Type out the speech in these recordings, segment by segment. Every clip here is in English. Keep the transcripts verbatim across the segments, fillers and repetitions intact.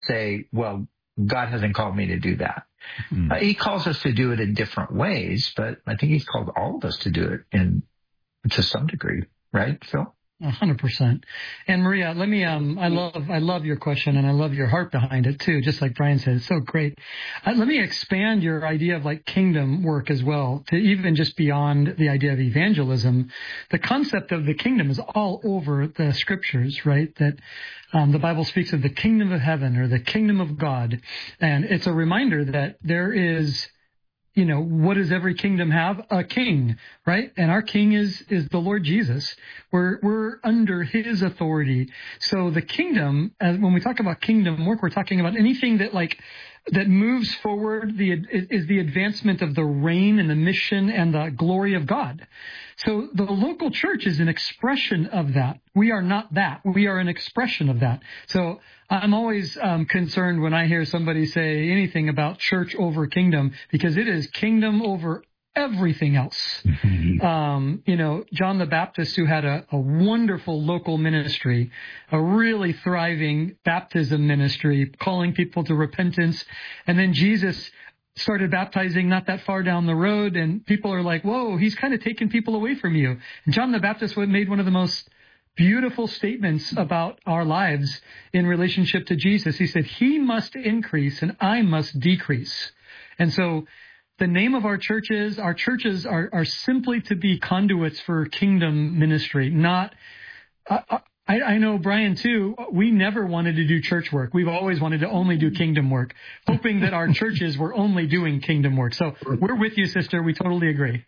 say, well, God hasn't called me to do that. Mm. Uh, he calls us to do it in different ways, but I think he's called all of us to do it in to some degree, right, Phil? A hundred percent. And Maria, let me, um, I love, I love your question and I love your heart behind it too. Just like Brian said, it's so great. Uh, let me expand your idea of like kingdom work as well to even just beyond the idea of evangelism. The concept of the kingdom is all over the scriptures, right? That, um, the Bible speaks of the kingdom of heaven or the kingdom of God. And it's a reminder that there is, you know, what does every kingdom have? A king, right? And our king is, is the Lord Jesus. We're, we're under his authority. So the kingdom, as when we talk about kingdom work, we're talking about anything that like, that moves forward the, is the advancement of the reign and the mission and the glory of God. So the local church is an expression of that. We are not that. We are an expression of that. So I'm always um, concerned when I hear somebody say anything about church over kingdom, because it is kingdom over everything else. Mm-hmm. Um, you know, John the Baptist, who had a, a wonderful local ministry, a really thriving baptism ministry, calling people to repentance. And then Jesus started baptizing not that far down the road, and people are like, whoa, he's kind of taking people away from you. And John the Baptist made one of the most beautiful statements about our lives in relationship to Jesus. He said, he must increase and I must decrease. And so the name of our churches, our churches are, are simply to be conduits for kingdom ministry, not, uh, I, I know, Brian, too, we never wanted to do church work. We've always wanted to only do kingdom work, hoping that our churches were only doing kingdom work. So we're with you, sister. We totally agree.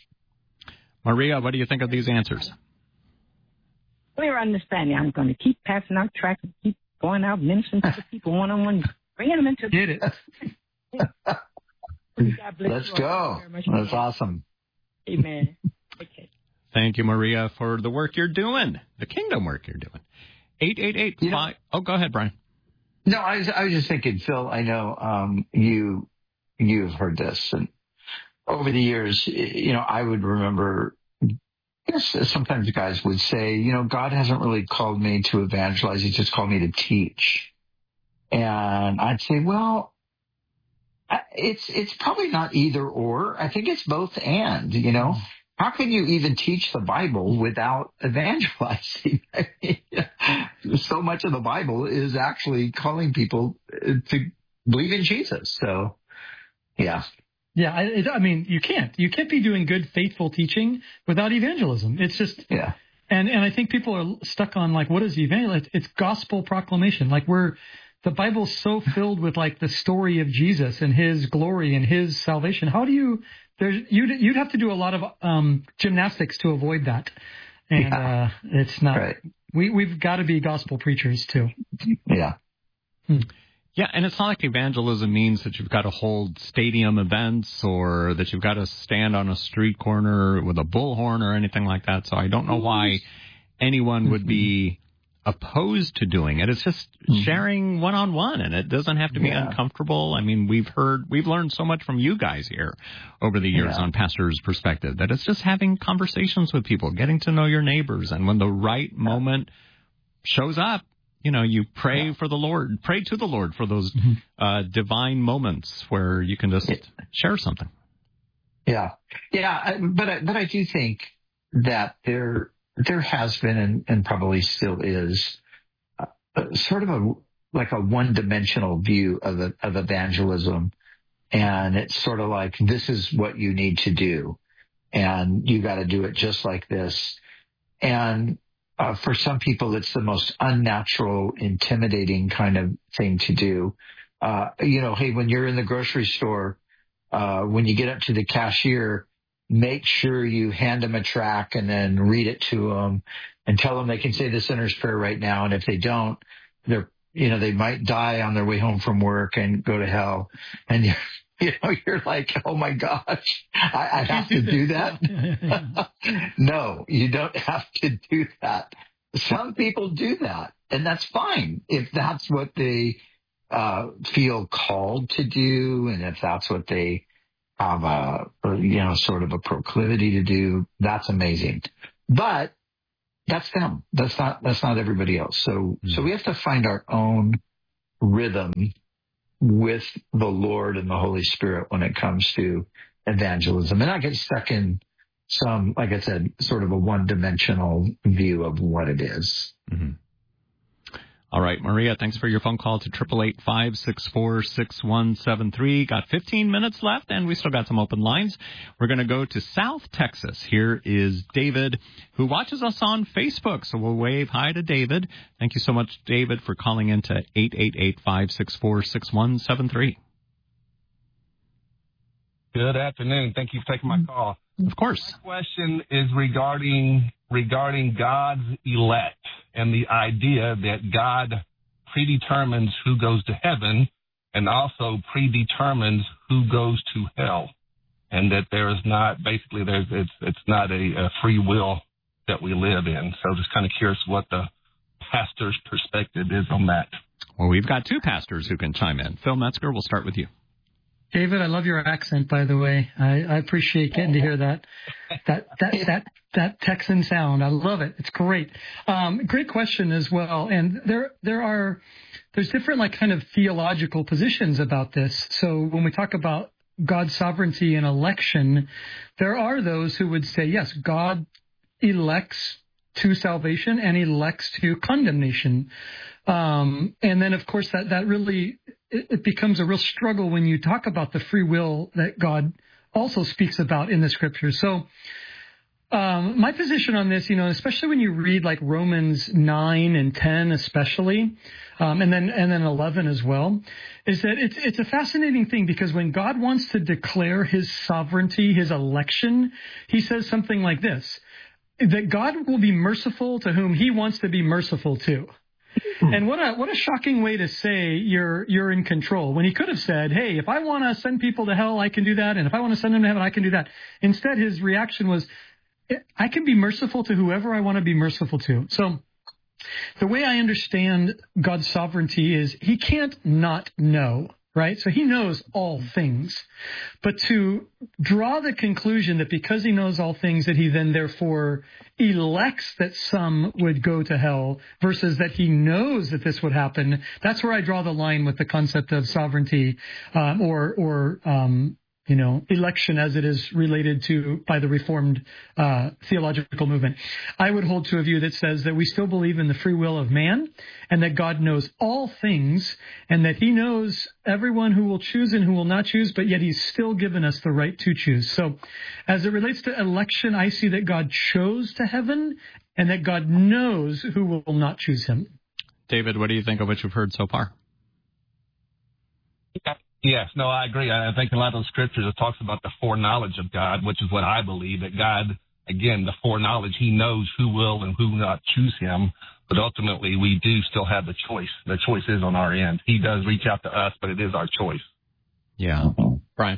Maria, what do you think of these answers? Clear understanding. I'm going to keep passing out tracts, keep going out, ministering to the people one-on-one, bringing them into... Get it. Let's go. That's awesome. Amen. Okay. Thank you, Maria, for the work you're doing, the kingdom work you're doing. eight eight eight five Oh, go ahead, Brian. No, I was, I was just thinking, Phil, I know um, you, you've heard this. And over the years, you know, I would remember... Yes, sometimes guys would say, you know, God hasn't really called me to evangelize. He's just called me to teach. And I'd say, well, it's, it's probably not either or. I think it's both and, you know, how can you even teach the Bible without evangelizing? I mean, so much of the Bible is actually calling people to believe in Jesus. So, yeah. Yeah, I, I mean, you can't. You can't be doing good, faithful teaching without evangelism. It's just, yeah. And and I think people are stuck on like, what is evangelism? It's gospel proclamation. Like we're, the Bible's so filled with like the story of Jesus and his glory and his salvation. How do you? There's you'd you'd have to do a lot of um, gymnastics to avoid that, and yeah. uh, it's not. Right. We we've got to be gospel preachers too. Yeah. Hmm. Yeah, and it's not like evangelism means that you've got to hold stadium events or that you've got to stand on a street corner with a bullhorn or anything like that. So I don't know why anyone would be opposed to doing it. It's just sharing one-on-one, and it doesn't have to be yeah. uncomfortable. I mean, we've heard, we've learned so much from you guys here over the years yeah. on Pastor's Perspective that it's just having conversations with people, getting to know your neighbors, and when the right yeah. moment shows up, you know, you pray yeah. for the Lord, pray to the Lord for those mm-hmm. uh, divine moments where you can just yeah. share something. Yeah, yeah, but I, but I do think that there there has been and, and probably still is uh, sort of a like a one-dimensional view of the, of evangelism, and it's sort of like this is what you need to do, and you got to do it just like this, and. Uh, for some people, it's the most unnatural, intimidating kind of thing to do. Uh, you know, hey, when you're in the grocery store, uh, when you get up to the cashier, make sure you hand them a tract and then read it to them and tell them they can say the sinner's prayer right now. And if they don't, they're, you know, they might die on their way home from work and go to hell. And you're, you know, you're like, oh my gosh, I, I have to do that. No, you don't have to do that. Some people do that, and that's fine if that's what they uh, feel called to do, and if that's what they have a, you know, sort of a proclivity to do. That's amazing, but that's them. That's not that's not everybody else. So, mm-hmm. so we have to find our own rhythm with the Lord and the Holy Spirit when it comes to evangelism, and not get stuck in some, like I said, sort of a one-dimensional view of what it is. Mm-hmm. All right, Maria, thanks for your phone call to eight eight eight, five six four, six one seven three. Got fifteen minutes left, and we still got some open lines. We're going to go to South Texas. Here is David, who watches us on Facebook, so we'll wave hi to David. Thank you so much, David, for calling in to eight eight eight, five six four, six one seven three. Good afternoon. Thank you for taking my call. Of course. My question is regarding regarding God's elect and the idea that God predetermines who goes to heaven and also predetermines who goes to hell, and that there is not basically there's it's it's not a, a free will that we live in. So just kind of curious what the pastor's perspective is on that. Well, we've got two pastors who can chime in. Phil Metzger, we'll start with you. David, I love your accent, by the way. I, I appreciate getting to hear that, that, that, that, that Texan sound. I love it. It's great. Um, great question as well. And there, there are, there's different like kind of theological positions about this. So when we talk about God's sovereignty and election, there are those who would say, yes, God elects to salvation and elects to condemnation. Um, and then, of course, that, that really, it, it becomes a real struggle when you talk about the free will that God also speaks about in the scriptures. So, um, my position on this, you know, especially when you read like Romans nine and ten, especially, um, and then, and then eleven as well, is that it's, it's a fascinating thing because when God wants to declare his sovereignty, his election, he says something like this, that God will be merciful to whom he wants to be merciful to. And what a what a shocking way to say you're you're in control, when he could have said, hey, if I want to send people to hell, I can do that. And if I want to send them to heaven, I can do that. Instead, his reaction was, I can be merciful to whoever I want to be merciful to. So the way I understand God's sovereignty is he can't not know. Right? So he knows all things. But to draw the conclusion that because he knows all things, that he then therefore elects that some would go to hell versus that he knows that this would happen, that's where I draw the line with the concept of sovereignty, um, or, or, um, you know, election as it is related to by the Reformed uh, theological movement. I would hold to a view that says that we still believe in the free will of man and that God knows all things and that he knows everyone who will choose and who will not choose, but yet he's still given us the right to choose. So as it relates to election, I see that God chose to heaven and that God knows who will not choose him. David, what do you think of what you've heard so far? Yeah. Yes, no, I agree. I think in a lot of those scriptures, it talks about the foreknowledge of God, which is what I believe, that God, again, the foreknowledge, he knows who will and who will not choose him. But ultimately, we do still have the choice. The choice is on our end. He does reach out to us, but it is our choice. Yeah. Brian?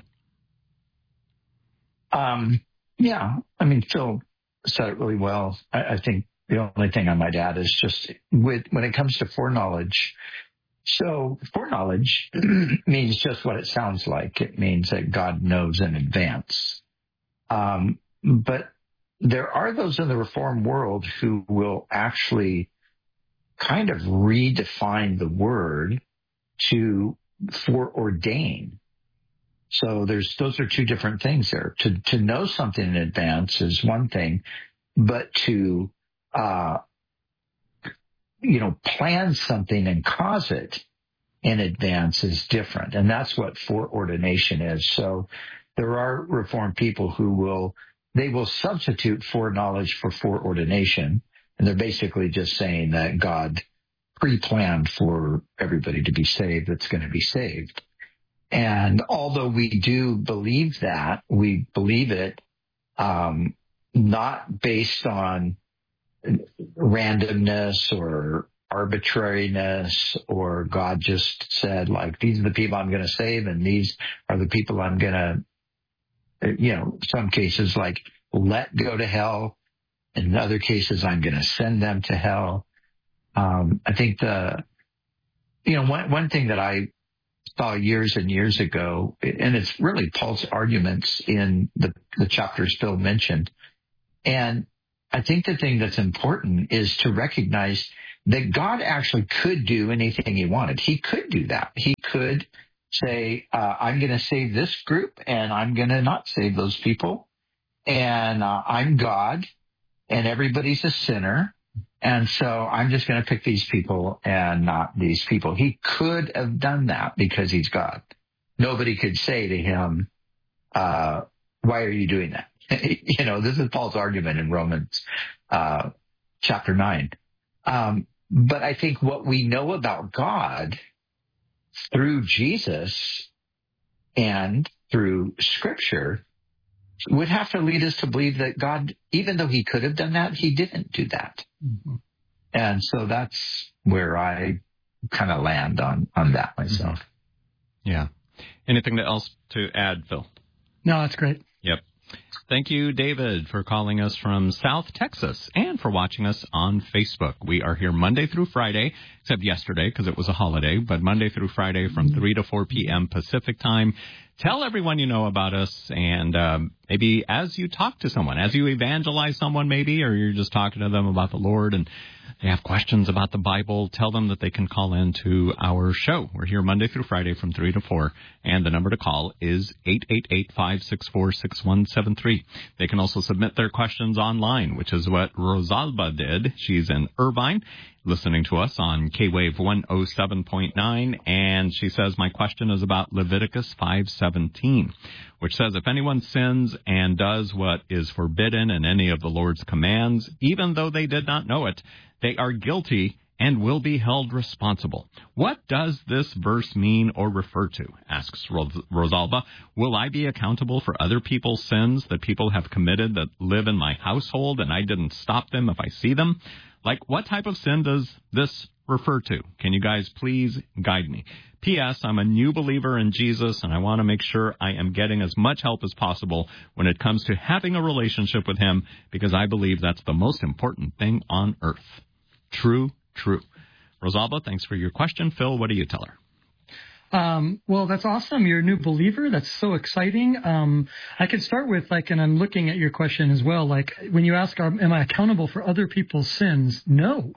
Um, yeah, I mean, Phil said it really well. I, I think the only thing I might add is just with when it comes to foreknowledge, so foreknowledge means just what it sounds like. It means that God knows in advance. Um, but there are those in the Reformed world who will actually kind of redefine the word to foreordain. So there's those are two different things there. To to know something in advance is one thing, but to uh you know, plan something and cause it in advance is different. And that's what foreordination is. So there are Reformed people who will, they will substitute foreknowledge for foreordination. And they're basically just saying that God pre-planned for everybody to be saved that's going to be saved. And although we do believe that, we believe it um, not based on randomness or arbitrariness, or God just said, like, these are the people I'm going to save and these are the people I'm going to, you know, some cases like let go to hell. In other cases, I'm going to send them to hell. Um, I think the, you know, one, one thing that I saw years and years ago, and it's really Paul's arguments in the, the chapters Phil mentioned. And I think the thing that's important is to recognize that God actually could do anything he wanted. He could do that. He could say, uh, I'm going to save this group and I'm going to not save those people. And uh, I'm God and everybody's a sinner. And so I'm just going to pick these people and not these people. He could have done that because he's God. Nobody could say to him, uh, why are you doing that? You know, this is Paul's argument in Romans uh, chapter nine. Um, but I think what we know about God through Jesus and through Scripture would have to lead us to believe that God, even though he could have done that, he didn't do that. Mm-hmm. And so that's where I kind of land on, on that myself. Mm-hmm. Yeah. Anything else to add, Phil? No, that's great. Yep. Thank you, David, for calling us from South Texas and for watching us on Facebook. We are here Monday through Friday, except yesterday because it was a holiday, but Monday through Friday from three to four p.m. Pacific time. Tell everyone you know about us, and um, maybe as you talk to someone, as you evangelize someone maybe, or you're just talking to them about the Lord and they have questions about the Bible, tell them that they can call in to our show. We're here Monday through Friday from three to four, and the number to call is eight eight eight, five six four, six one seven three. They can also submit their questions online, which is what Rosalba did. She's in Irvine, listening to us on K-Wave one oh seven point nine, and she says, my question is about Leviticus five seventeen, which says, if anyone sins and does what is forbidden in any of the Lord's commands, even though they did not know it, they are guilty and will be held responsible. What does this verse mean or refer to? Asks Ros- Rosalba. Will I be accountable for other people's sins that people have committed that live in my household and I didn't stop them if I see them? Like, what type of sin does this refer to? Can you guys please guide me? P S. I'm a new believer in Jesus, and I want to make sure I am getting as much help as possible when it comes to having a relationship with him, because I believe that's the most important thing on earth. True, true. Rosalba, thanks for your question. Phil, what do you tell her? Um, well, that's awesome. You're a new believer. That's so exciting. Um, I can start with, like, and I'm looking at your question as well, like, when you ask, am I accountable for other people's sins? No.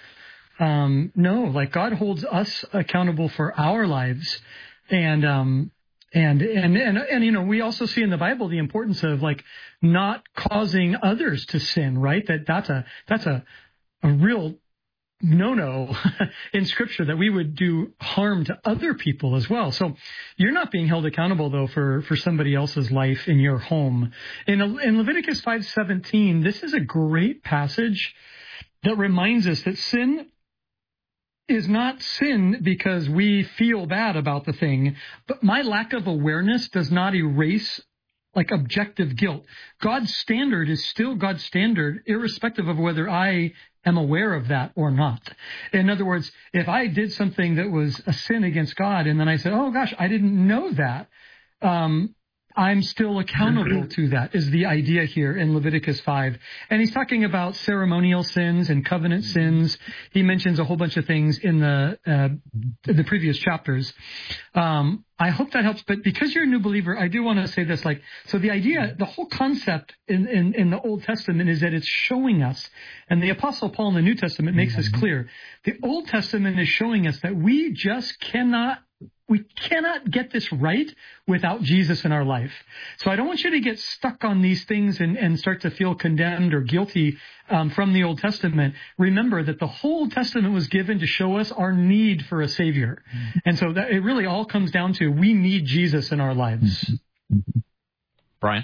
Um, no, like, God holds us accountable for our lives. And, um, and, and, and, and, you know, we also see in the Bible the importance of, like, not causing others to sin, right? That that's a, that's a, a real no-no in Scripture, that we would do harm to other people as well. So you're not being held accountable, though, for, for somebody else's life in your home. In, in Leviticus five seventeen, this is a great passage that reminds us that sin is not sin because we feel bad about the thing, but my lack of awareness does not erase like objective guilt. God's standard is still God's standard, irrespective of whether I am aware of that or not. In other words, if I did something that was a sin against God and then I said, oh gosh, I didn't know that, um, I'm still accountable to that, is the idea here in Leviticus five. And he's talking about ceremonial sins and covenant sins. He mentions a whole bunch of things in the uh, the previous chapters. Um, I hope that helps. But because you're a new believer, I do want to say this. Like, so the idea, the whole concept in, in, in the Old Testament is that it's showing us, and the Apostle Paul in the New Testament makes this clear. The Old Testament is showing us that we just cannot We cannot get this right without Jesus in our life. So I don't want you to get stuck on these things and, and start to feel condemned or guilty um, from the Old Testament. Remember that the whole Testament was given to show us our need for a Savior. Mm-hmm. And so that it really all comes down to we need Jesus in our lives. Mm-hmm. Brian?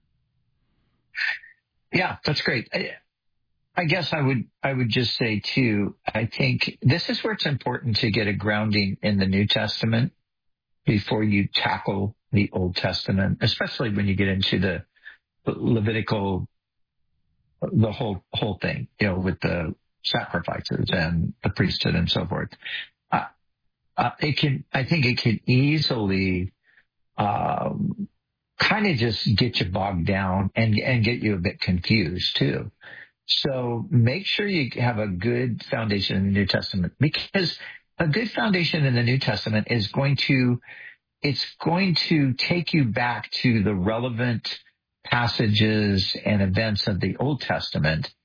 Yeah, that's great. I, I guess I would I would just say, too, I think this is where it's important to get a grounding in the New Testament before you tackle the Old Testament, especially when you get into the Levitical, the whole whole thing, you know, with the sacrifices and the priesthood and so forth. Uh, uh, it can, I think it can easily um, kind of just get you bogged down and and get you a bit confused, too. So make sure you have a good foundation in the New Testament, because a good foundation in the New Testament is going to, it's going to take you back to the relevant passages and events of the Old Testament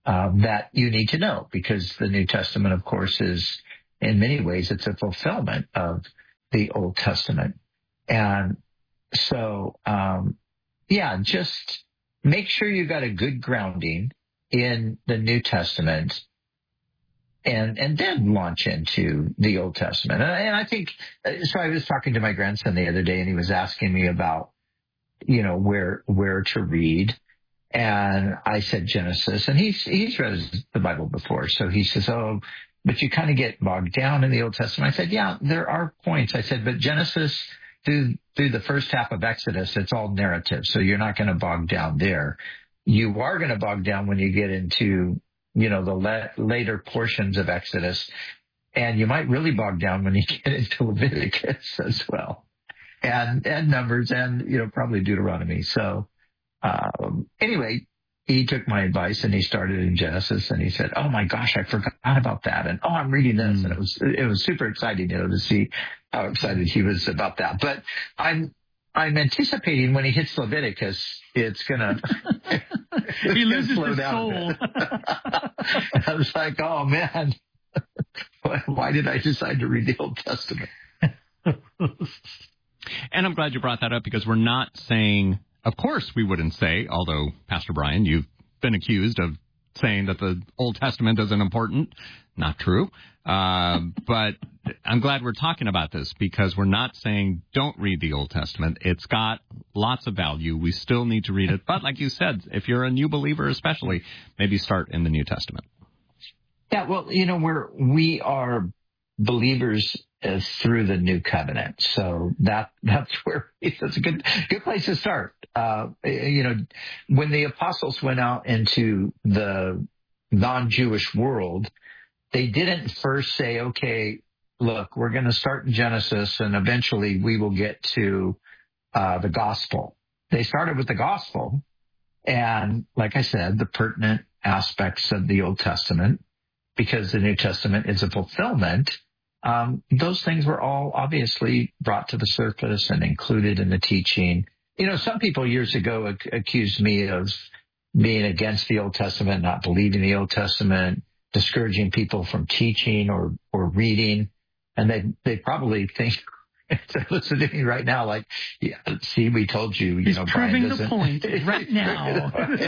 um, that you need to know, because the New Testament, of course, is in many ways, it's a fulfillment of the Old Testament. And so, um, yeah, just make sure you got a good grounding in the New Testament, and and then launch into the Old Testament. And I, and I think, so I was talking to my grandson the other day, and he was asking me about, you know, where where to read. And I said Genesis, and he's he's read the Bible before, so he says, oh, but you kind of get bogged down in the Old Testament. I said, yeah, there are points. I said, but Genesis through through the first half of Exodus, it's all narrative, so you're not going to bog down there. You are going to bog down when you get into, you know, the le- later portions of Exodus, and you might really bog down when you get into Leviticus as well, and and Numbers, and, you know, probably Deuteronomy. So. Um, anyway, he took my advice and he started in Genesis, and he said, oh my gosh, I forgot about that. And oh, I'm reading this. Mm. And it was, it was super exciting, you know, to see how excited he was about that. But I'm, I'm anticipating when he hits Leviticus, it's gonna, he loses slow his down soul. I was like, oh man, why did I decide to read the Old Testament? And I'm glad you brought that up, because we're not saying, of course we wouldn't say, although, Pastor Brian, you've been accused of saying that the Old Testament isn't important. Not true. Uh, but I'm glad we're talking about this, because we're not saying don't read the Old Testament. It's got lots of value. We still need to read it. But like you said, if you're a new believer especially, maybe start in the New Testament. Yeah, well, you know, we're, we are believers uh, through the New Covenant. So that that's where it's a good good place to start. Uh, you know, when the apostles went out into the non-Jewish world, they didn't first say, okay, look, we're going to start in Genesis and eventually we will get to uh, the gospel. They started with the gospel. And like I said, the pertinent aspects of the Old Testament, because the New Testament is a fulfillment, um, those things were all obviously brought to the surface and included in the teaching. You know, some people years ago ac- accused me of being against the Old Testament, not believing the Old Testament, discouraging people from teaching or, or reading. And they, they probably think, they're listening to me right now, like, yeah, see, we told you, you He's know, proving Brian the point right now.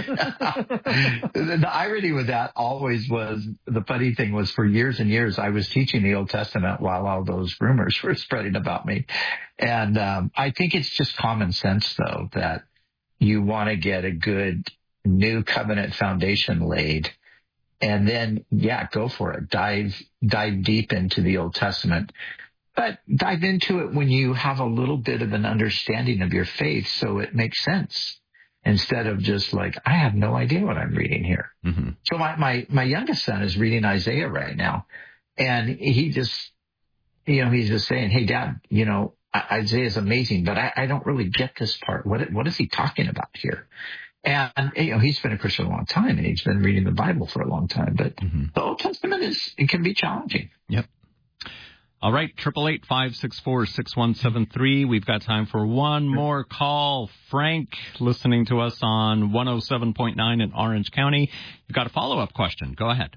The irony with that always was, the funny thing was, for years and years, I was teaching the Old Testament while all those rumors were spreading about me. And um, I think it's just common sense, though, that you want to get a good new covenant foundation laid. And then, yeah, go for it. Dive, dive deep into the Old Testament. But dive into it when you have a little bit of an understanding of your faith, so it makes sense, instead of just like, I have no idea what I'm reading here. Mm-hmm. So my, my, my youngest son is reading Isaiah right now, and he just, you know, he's just saying, hey, Dad, you know, Isaiah is amazing, but I, I don't really get this part. What, what is he talking about here? And, you know, he's been a Christian a long time, and he's been reading the Bible for a long time, but mm-hmm. the Old Testament is, it can be challenging. Yep. All right, triple eight five six four six one seven three. We've got time for one more call. Frank, listening to us on one oh seven point nine in Orange County. You've got a follow-up question. Go ahead.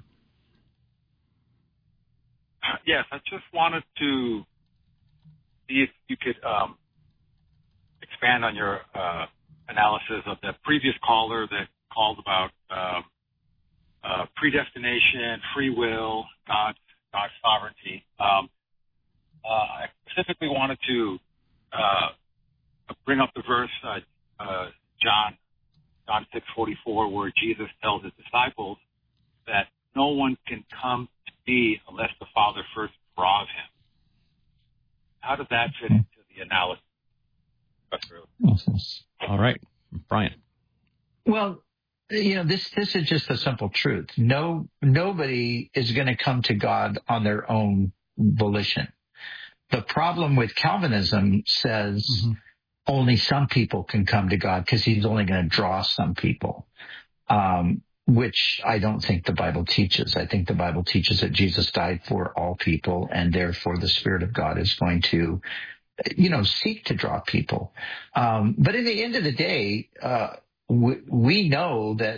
Yes, I just wanted to see if you could um, expand on your uh, analysis of the previous caller that called about uh, uh, predestination, free will, God's, God's sovereignty. Um, Uh, I specifically wanted to uh, bring up the verse, uh, uh, John, John six forty-four, where Jesus tells his disciples that no one can come to me unless the Father first draws him. How does that fit into the analysis? All right, Brian. Well, you know, this this is just a simple truth. No, nobody is going to come to God on their own volition. The problem with Calvinism says mm-hmm. only some people can come to God, because he's only going to draw some people, um, which I don't think the Bible teaches. I think the Bible teaches that Jesus died for all people, and therefore the Spirit of God is going to, you know, seek to draw people. Um, but in the end of the day, uh, we, we know that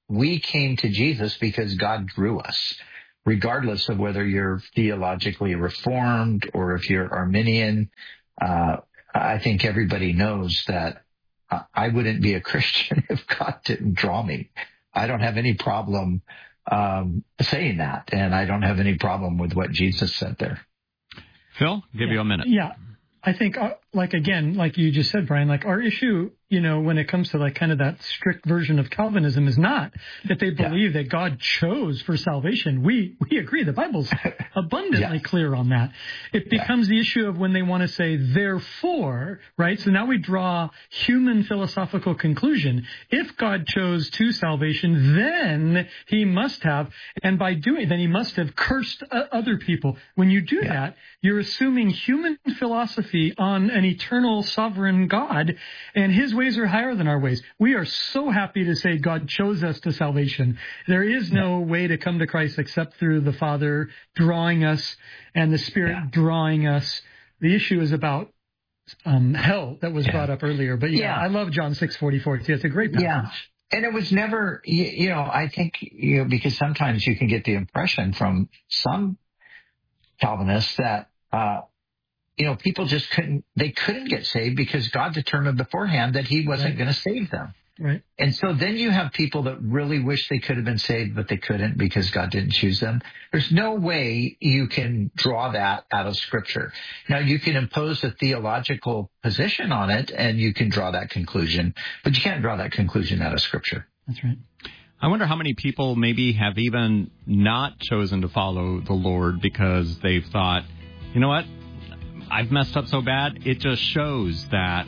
we came to Jesus because God drew us, regardless of whether you're theologically reformed or if you're Arminian. Uh, I think everybody knows that I wouldn't be a Christian if God didn't draw me. I don't have any problem um, saying that, and I don't have any problem with what Jesus said there. Phil, give yeah. you a minute. Yeah. I think, uh, like, again, like you just said, Brian, like our issue, you know, when it comes to like kind of that strict version of Calvinism is not that they believe yeah. that God chose for salvation. We, we agree. The Bible's abundantly yes. clear on that. It becomes yeah. the issue of when they want to say, therefore, right? So now we draw human philosophical conclusion. If God chose to salvation, then he must have, and by doing, then he must have cursed uh, other people. When you do yeah. that, you're assuming human philosophy on an eternal sovereign God, and his ways are higher than our ways. We are so happy to say God chose us to salvation. There is no way to come to Christ except through the Father drawing us and the Spirit yeah. drawing us. The issue is about um, hell that was yeah. brought up earlier. But yeah, yeah. I love John six forty-four too. It's a great passage. Yeah. And it was never, you, you know, I think, you know, because sometimes you can get the impression from some Calvinists that, uh, you know, people just couldn't, they couldn't get saved because God determined beforehand that he wasn't right. going to save them. Right. And so then you have people that really wish they could have been saved, but they couldn't because God didn't choose them. There's no way you can draw that out of Scripture. Now, you can impose a theological position on it and you can draw that conclusion, but you can't draw that conclusion out of Scripture. That's right. I wonder how many people maybe have even not chosen to follow the Lord because they've thought, you know what? I've messed up so bad, it just shows that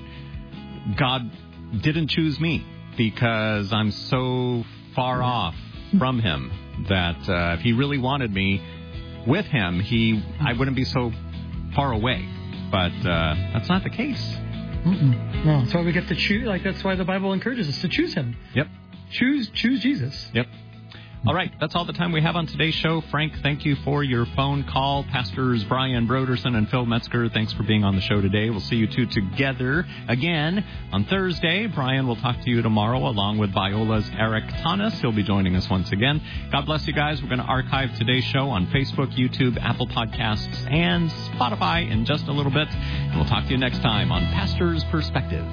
God didn't choose me because I'm so far off from him that uh, if he really wanted me with him, he I wouldn't be so far away. But uh, that's not the case. Mm-mm. No, that's why we get to choose. Like that's why the Bible encourages us to choose him. Yep. Choose, choose Jesus. Yep. All right, that's all the time we have on today's show. Frank, thank you for your phone call. Pastors Brian Broderson and Phil Metzger, thanks for being on the show today. We'll see you two together again on Thursday. Brian will talk to you tomorrow along with Viola's Eric Tanis. He'll be joining us once again. God bless you guys. We're going to archive today's show on Facebook, YouTube, Apple Podcasts, and Spotify in just a little bit. And we'll talk to you next time on Pastor's Perspective.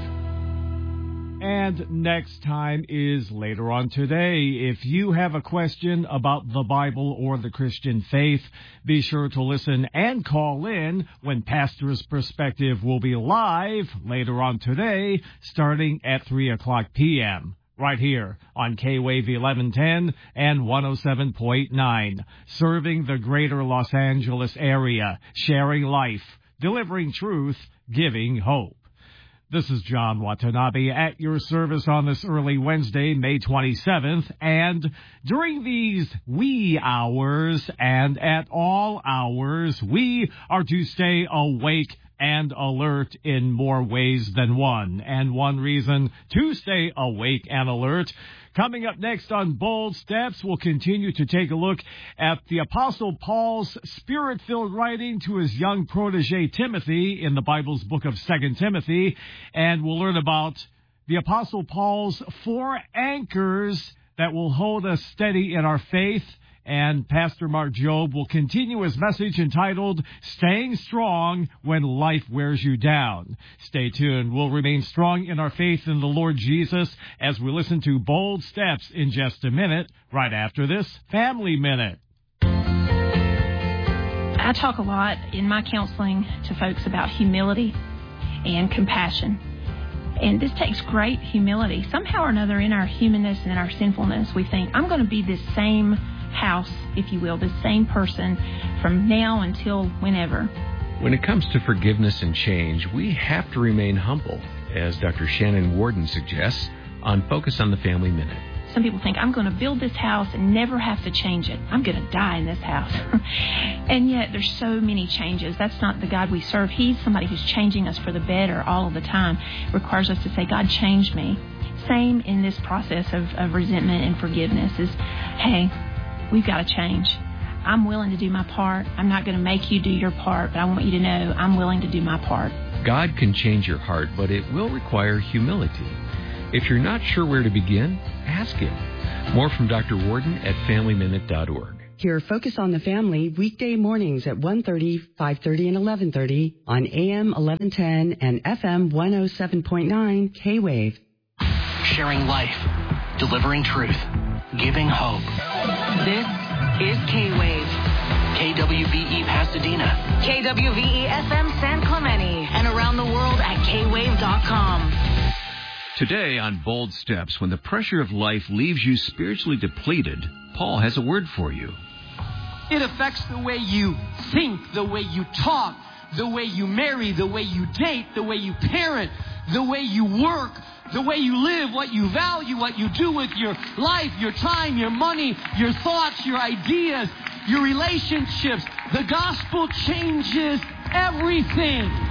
And next time is later on today. If you have a question about the Bible or the Christian faith, be sure to listen and call in when Pastor's Perspective will be live later on today, starting at three o'clock p.m. right here on K-Wave eleven ten and one oh seven point nine, serving the greater Los Angeles area, sharing life, delivering truth, giving hope. This is John Watanabe at your service on this early Wednesday, May twenty-seventh, and during these wee hours and at all hours, we are to stay awake and alert in more ways than one. And one reason to stay awake and alert. Coming up next on Bold Steps, we'll continue to take a look at the Apostle Paul's spirit-filled writing to his young protege Timothy in the Bible's book of Second Timothy. And we'll learn about the Apostle Paul's four anchors that will hold us steady in our faith. And Pastor Mark Jobe will continue his message entitled, Staying Strong When Life Wears You Down. Stay tuned. We'll remain strong in our faith in the Lord Jesus as we listen to Bold Steps in just a minute, right after this Family Minute. I talk a lot in my counseling to folks about humility and compassion. And this takes great humility. Somehow or another in our humanness and in our sinfulness, we think, I'm going to be this same house, if you will, the same person from now until whenever. When it comes to forgiveness and change, we have to remain humble, as Doctor Shannon Warden suggests on Focus on the Family Minute. Some people think, I'm going to build this house and never have to change it. I'm going to die in this house. And yet there's so many changes. That's not the God we serve. He's somebody who's changing us for the better all of the time. It requires us to say, God, change me. Same in this process of, of resentment and forgiveness is, hey, we've got to change. I'm willing to do my part. I'm not going to make you do your part, but I want you to know I'm willing to do my part. God can change your heart, but it will require humility. If you're not sure where to begin, ask Him. More from Doctor Worden at family minute dot org. Hear Focus on the Family weekday mornings at one thirty, five thirty, and eleven thirty on A M eleven ten and F M one oh seven point nine K-Wave. Sharing life, delivering truth, giving hope. This is K-Wave. K W V E Pasadena. K W V E F M San Clemente. And around the world at K wave dot com. Today on Bold Steps, when the pressure of life leaves you spiritually depleted, Paul has a word for you. It affects the way you think, the way you talk, the way you marry, the way you date, the way you parent, the way you work, the way you live, what you value, what you do with your life, your time, your money, your thoughts, your ideas, your relationships. The gospel changes everything.